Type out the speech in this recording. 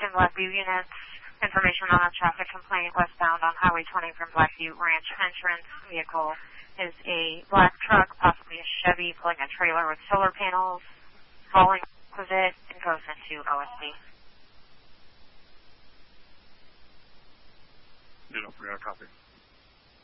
10 Blackview units. Information on a traffic complaint westbound on Highway 20 from Blackview Ranch entrance. Vehicle is a black truck, possibly a Chevy, pulling a trailer with solar panels. Falling with it and goes into OSB. Copy.